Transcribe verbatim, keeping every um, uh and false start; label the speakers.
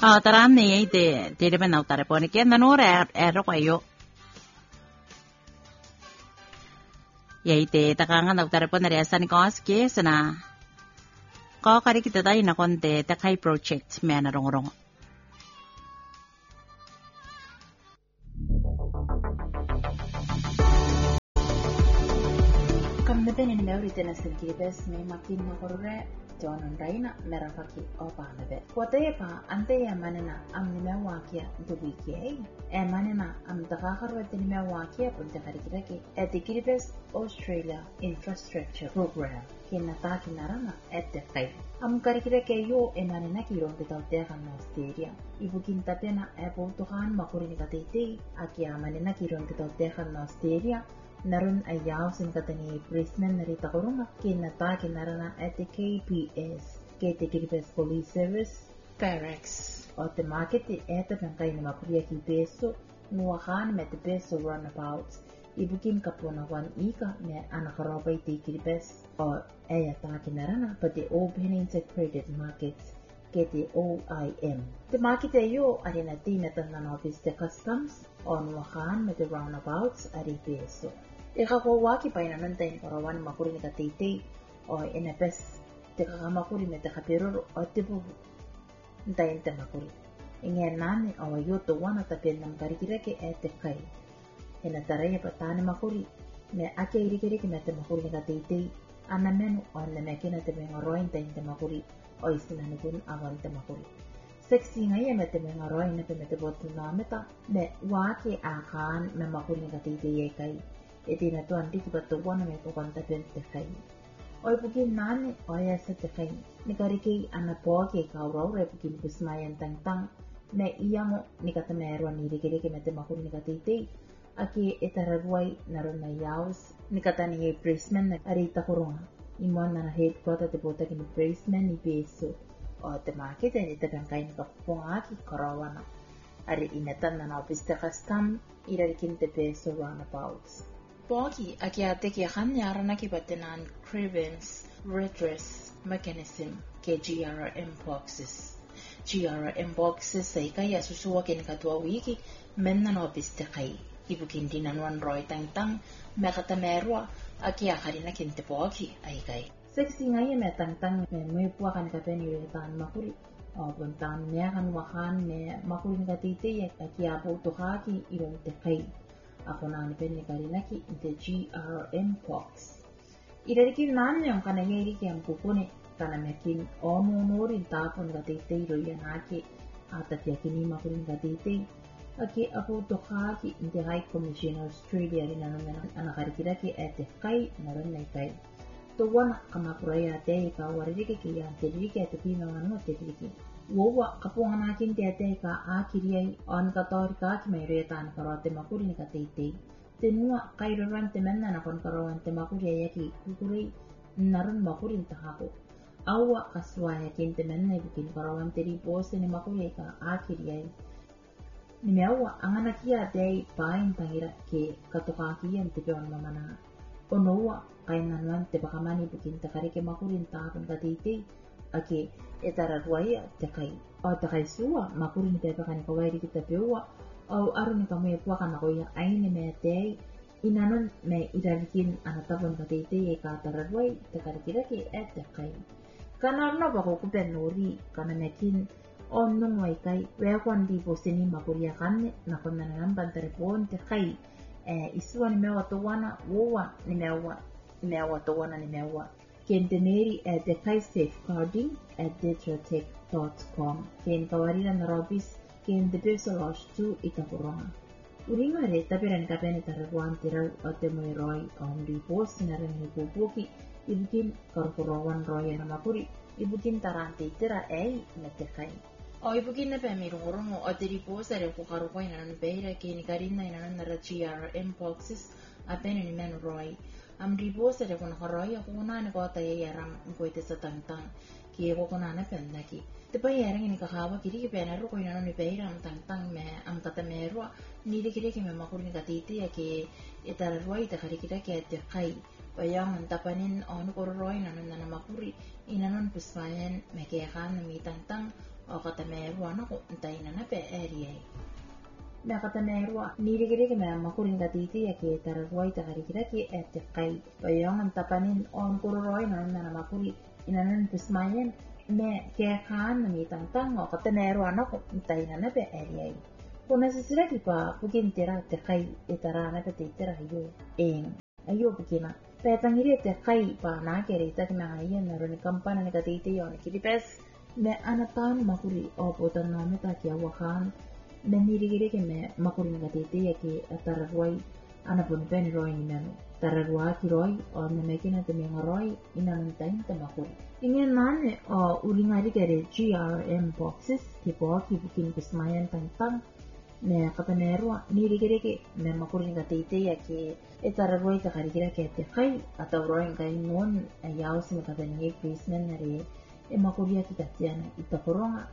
Speaker 1: Ah, taranne ide dire ben autare pone che nanore ero qua io. Yaite takangan autare pone resan kos ke sana. Ko kari kita dai na konte takai project me na rong rong.
Speaker 2: Come bene ne meurite na sentire bes me makin na korre John Raina merafaki opana be. Kote pa ante ya manena am ne mewakia dubi ke. E manena am takakarwete ne mewakia punta karikirake at the Kiribes Australia Infrastructure Program. Kina taki narana at the kai. Am karikirake yo e manena ki ron bitaw teka no steria. Ibu kinta pena e portukan makurini katete aki manena ki ron bitaw teka no steria. Naroon ay yaw sin katani Brisbane narita korunga kinata kinarana at the K P S Kete Kiribes Police Service Barracks o te maketi eta pangkay na mapuria ki peso nuwakan met peso runabouts ibukin kapuna wan ika me anakarobay ti Kiribes o aya ta kinarana pati opening sa credit markets Kete O I M. Te makita yo arina ti metan na office de customs o nuwakan met roundabouts ari peso. Ikakawaki pa ina nantay parawan makuri ni katitay o inapes teka makuri na teka pero o tipo ntayin te makuri. Ingyan nani o yoto wana tapin ng karikirake e tekay. Inataraya patani makuri me ake irikiriki na te makuri ni katitay anamenu o nameki na te mengaroin tayin te makuri o isinanugun awan te makuri. Sexy ngayon na te mengaroin na te meteboto na meta me waki akan me makuri ni katitay kay. Iti na to andi kibatuwa na may pukanta bente kay. Oy pukin nani oya sa te kay. Ni karikay anapo kay kauraw re pukin kusmayan tangtang na iya mo ni katamerwa ni rikiriki mete makuri ni katitay. Aki itaragway naroon na yaws ni katani Brisbane na arita kurunga. Imo na na headquarter te puta kini Brisbane ni peso. O te makita ni tabangkay ni kapupunga ki karawana. Ari inatan na na office te custom irarikin te peso roundabouts. Poki aki ate ki kanya arana ki batenan grievance redress mechanism ke G R M boxes. G R M boxes say kaya susuwa kin katwa wiki menna no biste kay. Ibukin dinanuan roy tangtang mekatamerwa aki akarina kinte poki ay kay. Sexy ngayon me tangtang me may puwa kan kapeni wetan makuri. O buntan me kan wakan me makuri katiti aki apo tukaki irong te kay. Ako na ni karinaki the G R M box. Irarikin namin yung kanangiri kiyang kukuni kanamakin omo norin tapon gatitay ro yan aki at at yakini makuling gatitay. Aki ako tukaki the High Commissioner Australia rin nanon na anakarikiraki ete kay naron na kay. Tuwan kamapuraya te kawaririki kaya tiririki ete pinangan mo tiririki. Wowa kapungan nakin tete ka akiriyay on kator ka kimayretan karote makuri ni katete. Tenua kairoran temenna na kon karawan te makuri ayaki kukuri naron makuri tahako. Awa kaswa yakin temenna ibukin karawan te ripose ni makuri ka akiriyay. Nimeawa ang anakia day pain tangira ke katukakiyan te peon mamana. Onowa kay nanuan te bakamani bukin takari ke makuri tahapon katete. Aki etararwaya tekay o tekay suwa makurin pepe kan kawai kita pewa o arun kamu puwa kan ako yang aini mete inanon me irarikin anatapon katete ka tararway tekarikiraki et tekay kanarno bako kupen nori kana mekin onnong way kay wekon di posini makuria kan nakon nanan pantarepon tekay eh isuwa ni mewa towana wowa ni mewa mewa towana ni mewa Kenteneri at the Kai Safeguarding at digitaltech dot com. Ken kawarira na robis ken the Besolos to itakuranga. Uringa re tapiran kapen itaragwan tiraw at the Moiroy on the post na rin hipupuki ibukin korkurawan roya na makuri ibukin tarante tira ay natekay. O ibukin na pa mirurong o at the post na rin kukarukoy na nanbehira ken ikarin na inanan na G R M boxes at then ni men roy. Am ribosa de kon horoy ako na ni ko tayo yaram ko ite sa tangtang ki ko na na pendaki te pa yarang ni kakawa kiri ki penaro ko ina no ni peira am tangtang me am katamero ni de kiri ki me makuri ni katiti ya ki itararway ta kari kita ki ate kai bayang tapanin on ko roy na na makuri ina non puspayan me ki kan mi tangtang o kata merua na ko ntaina na pe area. Me kata merua niri kiri ke me makurin katiti ya ke taragwai takari kira ke ete kai. Bayong antapanin on kuroroi na na makuri inanan pismayen me ke kan mi tantang o kata merua na ko ntaina na pe area. Kuna sisira ki pa pukin tera te kai etara na pe te tera hiyo eng ayo pukina. Petangiri te kai pa na kere tak na ayen na roni kampana ne katiti yo ne kiri pes me anatan makuri o potan na me ta kia wakan. Me niri-giri ke me makurin katiti ya ki taragwai ana pun pen roi ni menu taragwa ki roi o me mekina te me ngaroi ina nantain te makuri ingen nane o uringari kere G R M boxes ki po ki bukin pismayan tantang me kapanerwa niri-giri ke me makurin katiti ya ki e taragwai takari-kira ke te kai atau roi kai ngon ayau si me kapaningi krismen nari e makuria ki katiana ita koronga